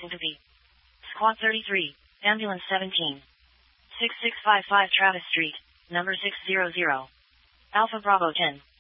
vehicle to be. Squad 33, Ambulance 17. 6655 Travis Street, number 600. Alpha Bravo 10.